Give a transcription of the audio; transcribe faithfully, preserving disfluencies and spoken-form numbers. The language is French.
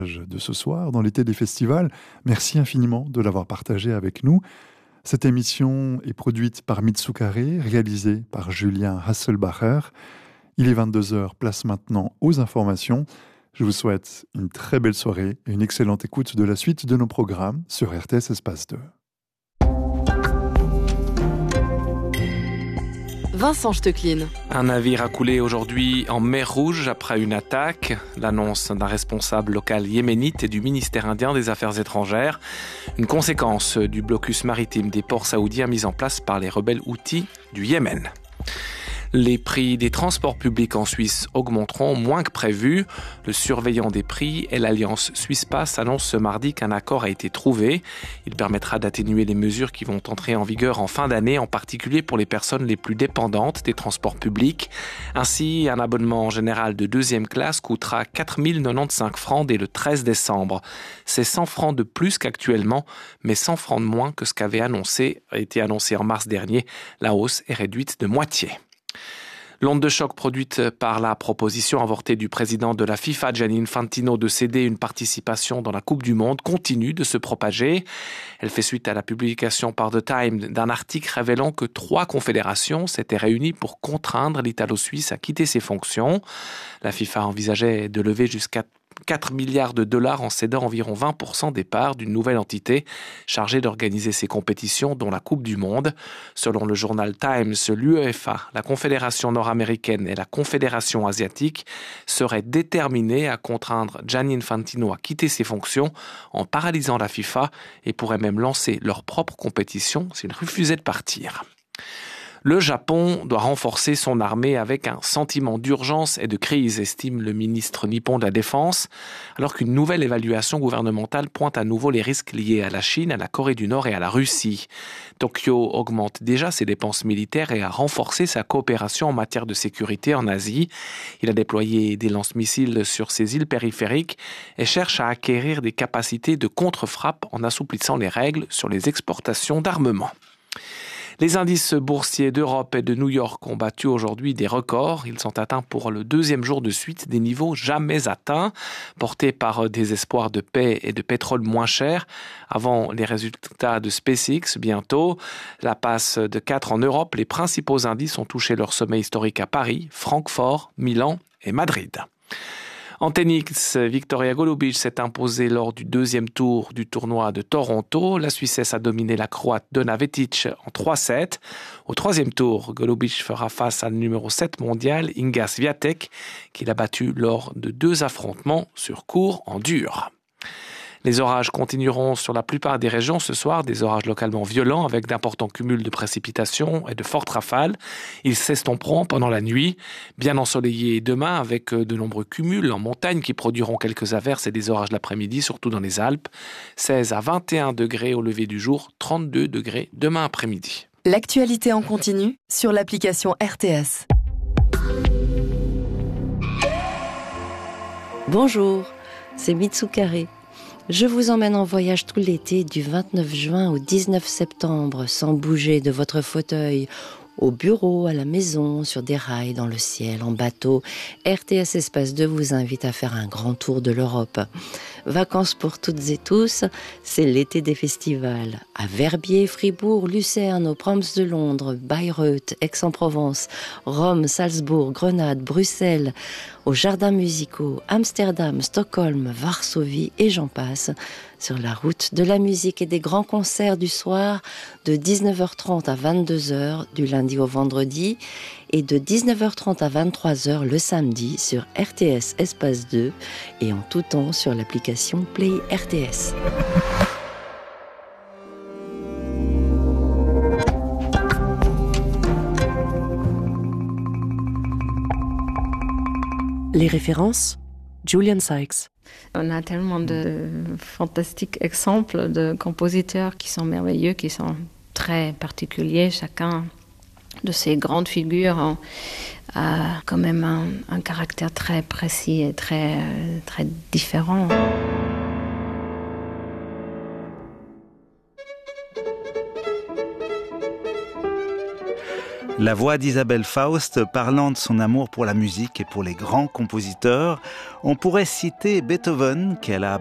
de ce soir dans l'été des festivals. Merci infiniment de l'avoir partagé avec nous. Cette émission est produite par Mitsukare, réalisée par Julien Hasselbacher. Il est vingt-deux heures, place maintenant aux informations. Je vous souhaite une très belle soirée et une excellente écoute de la suite de nos programmes sur R T S Espace deux. Vincent Stecklin. Un navire a coulé aujourd'hui en mer Rouge après une attaque. L'annonce d'un responsable local yéménite et du ministère indien des Affaires étrangères. Une conséquence du blocus maritime des ports saoudiens mis en place par les rebelles houthis du Yémen. Les prix des transports publics en Suisse augmenteront moins que prévu. Le surveillant des prix et l'Alliance Suisse-Pass annoncent ce mardi qu'un accord a été trouvé. Il permettra d'atténuer les mesures qui vont entrer en vigueur en fin d'année, en particulier pour les personnes les plus dépendantes des transports publics. Ainsi, un abonnement général de deuxième classe coûtera quatre mille quatre-vingt-quinze francs dès le treize décembre. C'est cent francs de plus qu'actuellement, mais cent francs de moins que ce qu'avait annoncé, a été annoncé en mars dernier. La hausse est réduite de moitié. L'onde de choc produite par la proposition avortée du président de la FIFA, Gianni Infantino, de céder une participation dans la Coupe du Monde continue de se propager. Elle fait suite à la publication par The Times d'un article révélant que trois confédérations s'étaient réunies pour contraindre l'Italo-Suisse à quitter ses fonctions. La FIFA envisageait de lever jusqu'à quatre milliards de dollars en cédant environ vingt pour cent des parts d'une nouvelle entité chargée d'organiser ces compétitions, dont la Coupe du Monde. Selon le journal Times, l'UEFA, la Confédération nord-américaine et la Confédération asiatique seraient déterminées à contraindre Gianni Infantino à quitter ses fonctions en paralysant la FIFA et pourraient même lancer leur propre compétition s'il refusait de partir. Le Japon doit renforcer son armée avec un sentiment d'urgence et de crise, estime le ministre nippon de la Défense, alors qu'une nouvelle évaluation gouvernementale pointe à nouveau les risques liés à la Chine, à la Corée du Nord et à la Russie. Tokyo augmente déjà ses dépenses militaires et a renforcé sa coopération en matière de sécurité en Asie. Il a déployé des lance-missiles sur ses îles périphériques et cherche à acquérir des capacités de contre-frappe en assouplissant les règles sur les exportations d'armement. Les indices boursiers d'Europe et de New York ont battu aujourd'hui des records. Ils sont atteints pour le deuxième jour de suite des niveaux jamais atteints, portés par des espoirs de paix et de pétrole moins cher. Avant les résultats de SpaceX, bientôt, la passe de quatre en Europe, les principaux indices ont touché leur sommet historique à Paris, Francfort, Milan et Madrid. En tennis, Victoria Golubic s'est imposée lors du deuxième tour du tournoi de Toronto. La Suissesse a dominé la Croate Donna Vetic en trois sept. Au troisième tour, Golubic fera face à le numéro sept mondial, Iga Swiatek, qui l'a battu lors de deux affrontements sur court en dur. Les orages continueront sur la plupart des régions ce soir, des orages localement violents avec d'importants cumuls de précipitations et de fortes rafales. Ils s'estomperont pendant la nuit, bien ensoleillés demain avec de nombreux cumuls en montagne qui produiront quelques averses et des orages l'après-midi, surtout dans les Alpes. seize à vingt et un degrés au lever du jour, trente-deux degrés demain après-midi. L'actualité en continu sur l'application R T S. Bonjour, c'est Mitsukare. Je vous emmène en voyage tout l'été du vingt-neuf juin au dix-neuf septembre, sans bouger de votre fauteuil, au bureau, à la maison, sur des rails, dans le ciel, en bateau. R T S Espace deux vous invite à faire un grand tour de l'Europe. Vacances pour toutes et tous, c'est l'été des festivals. À Verbier, Fribourg, Lucerne, aux Proms de Londres, Bayreuth, Aix-en-Provence, Rome, Salzbourg, Grenade, Bruxelles, aux jardins musicaux, Amsterdam, Stockholm, Varsovie et j'en passe, sur la route de la musique et des grands concerts du soir de dix-neuf heures trente à vingt-deux heures du lundi au vendredi et de dix-neuf heures trente à vingt-trois heures le samedi sur R T S Espace deux et en tout temps sur l'application Play R T S. Les références, Julian Sykes. On a tellement de fantastiques exemples de compositeurs qui sont merveilleux, qui sont très particuliers. Chacun de ces grandes figures a quand même un, un caractère très précis et très, très différent. La voix d'Isabelle Faust parlant de son amour pour la musique et pour les grands compositeurs. On pourrait citer Beethoven, qu'elle a